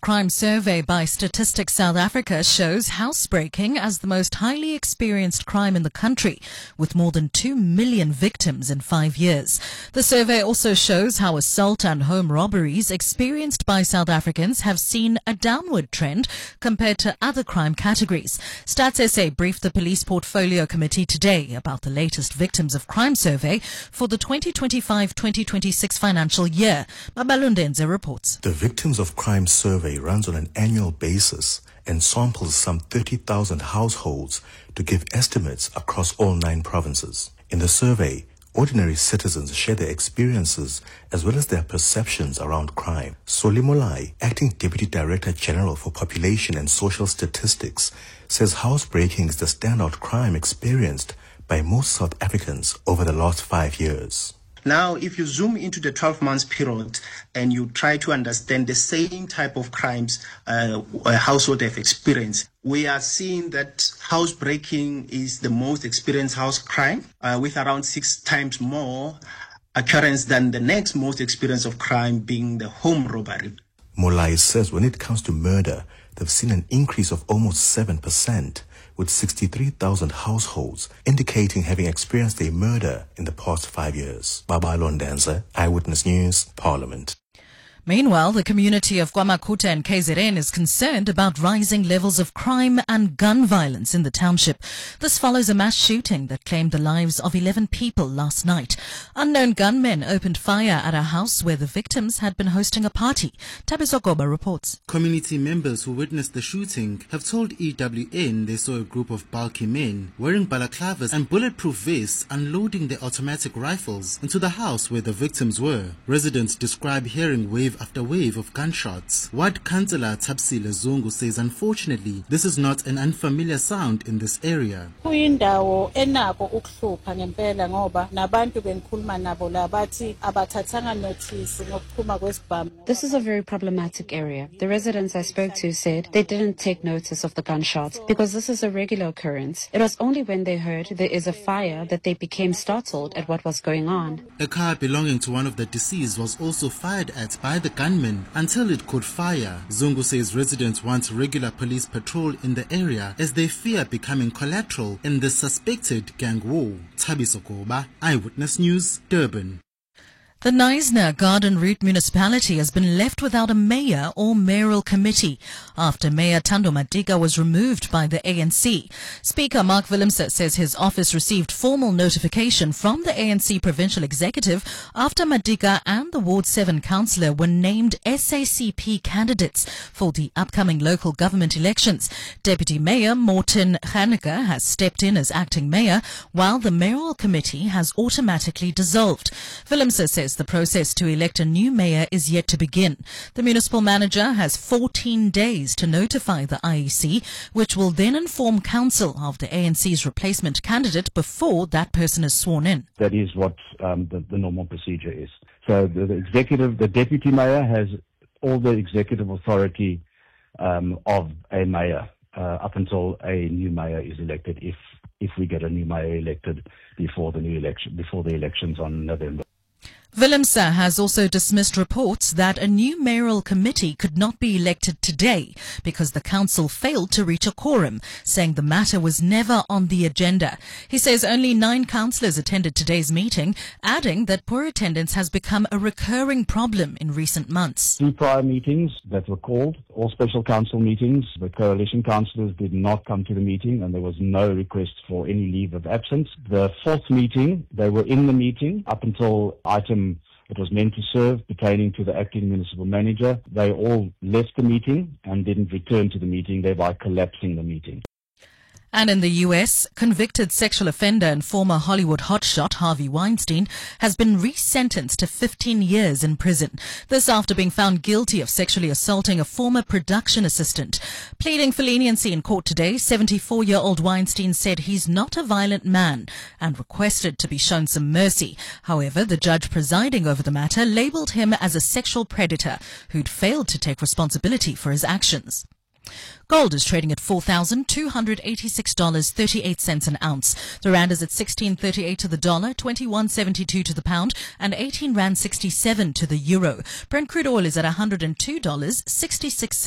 Crime survey by Statistics South Africa shows housebreaking as the most highly experienced crime in the country, with more than 2 million victims in 5 years. The survey also shows how assault and home robberies experienced by South Africans have seen a downward trend compared to other crime categories. Stats SA briefed the Police Portfolio Committee today about the latest Victims of Crime survey for the 2025-2026 financial year. Babalundenze reports. The Victims of Crime survey runs on an annual basis and samples some 30,000 households to give estimates across all 9 provinces. In the survey, ordinary citizens share their experiences as well as their perceptions around crime. Soli Molai, Acting Deputy Director General for Population and Social Statistics, says housebreaking is the standout crime experienced by most South Africans over the last 5 years. Now, if you zoom into the 12 months period and you try to understand the same type of crimes a household have experienced, we are seeing that housebreaking is the most experienced house crime, with around 6 times more occurrence than the next most experienced of crime being the home robbery. Molai says when it comes to murder, they've seen an increase of almost 7%, with 63,000 households indicating having experienced a murder in the past 5 years. Babalundenze, Eyewitness News, Parliament. Meanwhile, the community of KwaMakhutha and KZN is concerned about rising levels of crime and gun violence in the township. This follows a mass shooting that claimed the lives of 11 people last night. Unknown gunmen opened fire at a house where the victims had been hosting a party. Tabiso Goba reports. Community members who witnessed the shooting have told EWN they saw a group of bulky men wearing balaclavas and bulletproof vests unloading their automatic rifles into the house where the victims were. Residents describe hearing wave after wave of gunshots. Ward Councillor Tapsile Zungu says unfortunately this is not an unfamiliar sound in this area. This is a very problematic area. The residents I spoke to said they didn't take notice of the gunshots because this is a regular occurrence. It was only when they heard there is a fire that they became startled at what was going on. A car belonging to one of the deceased was also fired at by the gunmen until it caught fire. Zungu says residents want regular police patrol in the area as they fear becoming collateral in the suspected gang war. Tabiso Goba, Eyewitness News, Durban. The Knysna Garden Route municipality has been left without a mayor or mayoral committee after Mayor Thando Madika was removed by the ANC. Speaker Mark Willemse says his office received formal notification from the ANC provincial executive after Madika and the Ward 7 councillor were named SACP candidates for the upcoming local government elections. Deputy Mayor Morten Ganneke has stepped in as acting mayor, while the mayoral committee has automatically dissolved. Willemse says the process to elect a new mayor is yet to begin. The municipal manager has 14 days to notify the IEC, which will then inform council of the ANC's replacement candidate before that person is sworn in. That is what the normal procedure is. So the deputy mayor has all the executive authority of a mayor up until a new mayor is elected, if we get a new mayor elected before the elections on November. Willemse has also dismissed reports that a new mayoral committee could not be elected today because the council failed to reach a quorum, saying the matter was never on the agenda. He says only 9 councillors attended today's meeting, adding that poor attendance has become a recurring problem in recent months. 2 prior meetings that were called, all special council meetings, the coalition councillors did not come to the meeting and there was no request for any leave of absence. The 4th meeting, they were in the meeting up until item it was meant to serve pertaining to the acting municipal manager. They all left the meeting and didn't return to the meeting, thereby collapsing the meeting. And in the U.S., convicted sexual offender and former Hollywood hotshot Harvey Weinstein has been resentenced to 15 years in prison. This after being found guilty of sexually assaulting a former production assistant. Pleading for leniency in court today, 74-year-old Weinstein said he's not a violent man and requested to be shown some mercy. However, the judge presiding over the matter labeled him as a sexual predator who'd failed to take responsibility for his actions. Gold is trading at $4,286.38 an ounce. The rand is at 16.38 to the dollar, 21.72 to the pound, and 18 rand 67 to the euro. Brent crude oil is at $102.66.